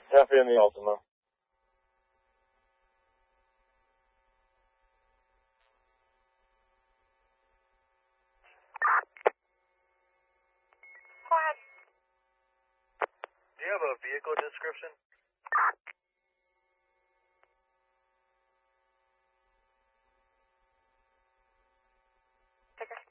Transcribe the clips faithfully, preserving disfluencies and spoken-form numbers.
Copy in the Ultima. Go ahead. Do you have a vehicle description? Take her.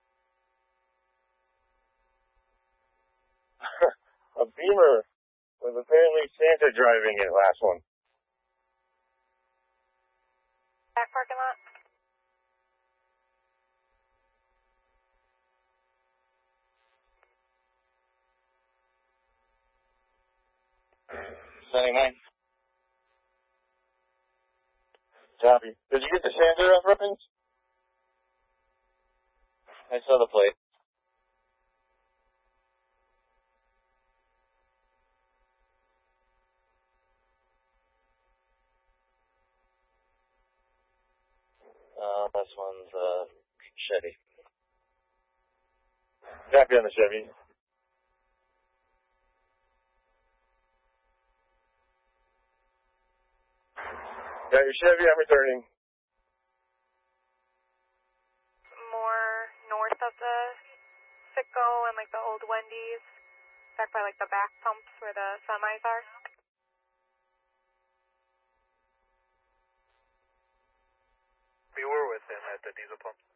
A Beamer with apparently Santa driving it, last one. Back parking lot. seventy-nine. Copy. Did you get the Santa reference? I saw the plate. Uh, this one's, uh, Chevy. Copy on the Chevy. Got your Chevy, I'm returning. More north of the Sitco and like the old Wendy's. Back by like the back pumps where the semis are. We were with him at the diesel pump.